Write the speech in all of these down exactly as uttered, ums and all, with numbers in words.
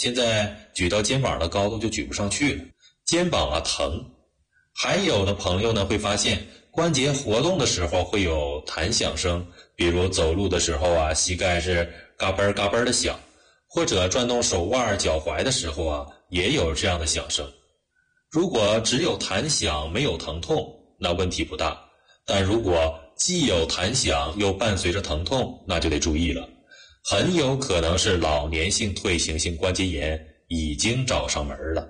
现在举到肩膀的高度就举不上去了，肩膀啊疼。还有的朋友呢会发现关节活动的时候会有弹响声，比如走路的时候啊，膝盖是嘎嘣嘎嘣的响，或者转动手腕脚踝的时候啊，也有这样的响声。如果只有弹响没有疼痛，那问题不大，但如果既有弹响又伴随着疼痛，那就得注意了，很有可能是老年性退行性关节炎已经找上门了。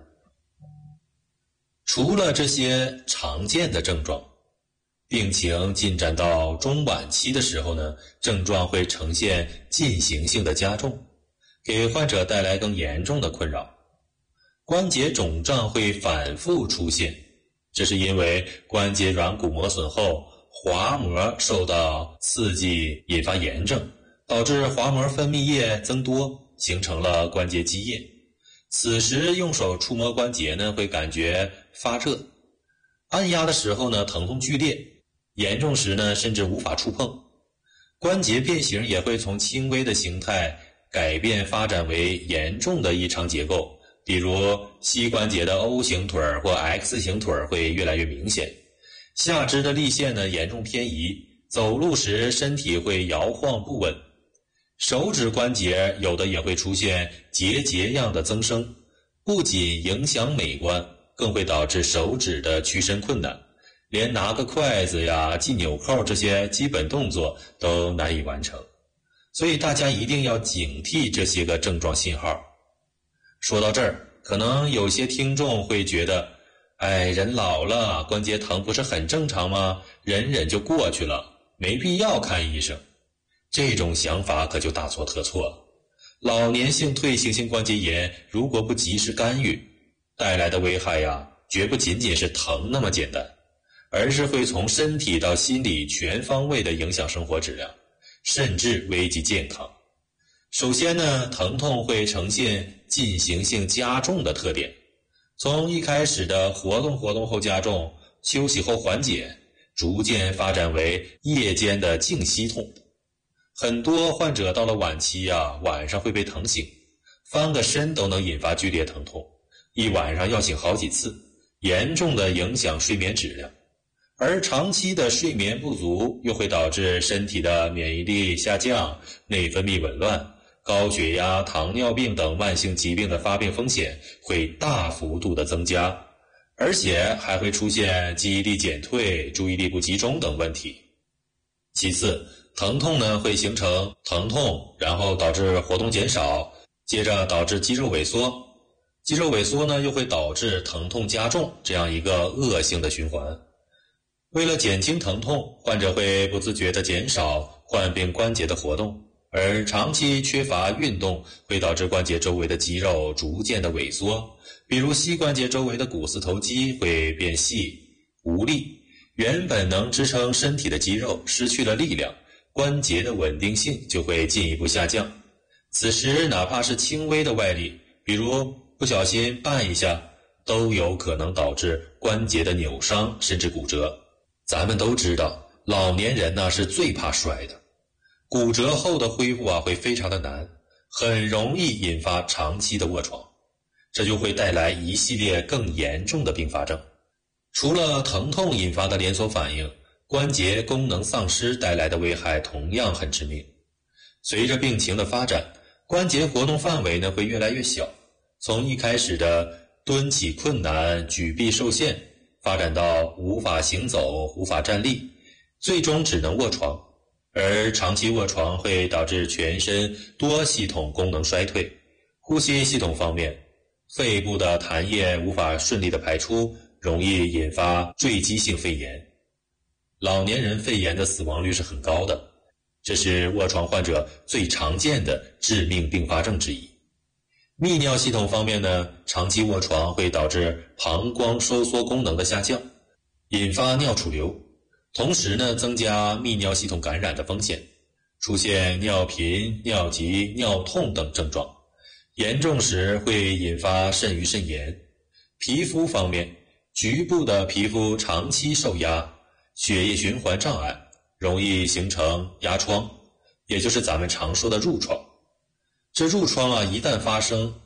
除了这些常见的症状，病情进展到中晚期的时候呢，症状会呈现进行性的加重，给患者带来更严重的困扰。关节肿胀会反复出现，这是因为关节软骨磨损后，滑膜受到刺激引发炎症，导致滑膜分泌液增多，形成了关节积液。此时用手触摸关节呢，会感觉发热，按压的时候呢，疼痛剧烈，严重时呢，甚至无法触碰。关节变形也会从轻微的形态改变发展为严重的异常结构，比如膝关节的 O 型腿或 X 型腿会越来越明显，下肢的力线呢严重偏移，走路时身体会摇晃不稳。手指关节有的也会出现结节样的增生，不仅影响美观，更会导致手指的屈伸困难，连拿个筷子呀、系纽扣这些基本动作都难以完成。所以大家一定要警惕这些个症状信号。说到这儿，可能有些听众会觉得，哎，人老了，关节疼不是很正常吗？忍忍就过去了，没必要看医生。这种想法可就大错特错了。老年性退行性关节炎如果不及时干预，带来的危害呀，绝不仅仅是疼那么简单，而是会从身体到心理全方位的影响生活质量，甚至危及健康。首先呢，疼痛会呈现进行性加重的特点，从一开始的活动活动后加重，休息后缓解，逐渐发展为夜间的静息痛。很多患者到了晚期啊，晚上会被疼醒，翻个身都能引发剧烈疼痛，一晚上要醒好几次，严重的影响睡眠质量。而长期的睡眠不足又会导致身体的免疫力下降，内分泌紊乱，高血压、糖尿病等慢性疾病的发病风险会大幅度的增加，而且还会出现记忆力减退、注意力不集中等问题。其次，疼痛呢会形成疼痛，然后导致活动减少，接着导致肌肉萎缩，肌肉萎缩呢又会导致疼痛加重，这样一个恶性的循环。为了减轻疼痛，患者会不自觉地减少患病关节的活动，而长期缺乏运动会导致关节周围的肌肉逐渐的萎缩，比如膝关节周围的股四头肌会变细无力，原本能支撑身体的肌肉失去了力量，关节的稳定性就会进一步下降。此时哪怕是轻微的外力，比如不小心绊一下，都有可能导致关节的扭伤甚至骨折。咱们都知道，老年人呢是最怕摔的，骨折后的恢复啊会非常的难，很容易引发长期的卧床，这就会带来一系列更严重的并发症。除了疼痛引发的连锁反应，关节功能丧失带来的危害同样很致命。随着病情的发展，关节活动范围呢会越来越小，从一开始的蹲起困难、举臂受限，发展到无法行走、无法站立，最终只能卧床。而长期卧床会导致全身多系统功能衰退。呼吸系统方面，肺部的痰液无法顺利的排出，容易引发坠积性肺炎。老年人肺炎的死亡率是很高的，这是卧床患者最常见的致命并发症之一。泌尿系统方面呢，长期卧床会导致膀胱收缩功能的下降，引发尿储留，同时呢增加泌尿系统感染的风险，出现尿频、尿急、尿痛等症状，严重时会引发肾盂肾炎。皮肤方面，局部的皮肤长期受压，血液循环障碍，容易形成压疮，也就是咱们常说的褥疮。这褥疮啊，一旦发生，